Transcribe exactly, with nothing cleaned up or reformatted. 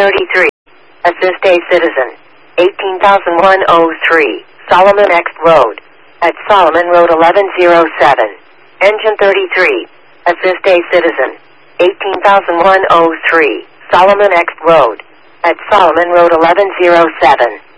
thirty-three. Assist a citizen. eighteen thousand one hundred three. Solomon X Road. At Solomon Road eleven oh seven. Engine thirty-three. Assist a citizen. eighteen thousand one hundred three. Solomon X Road. At Solomon Road eleven oh seven.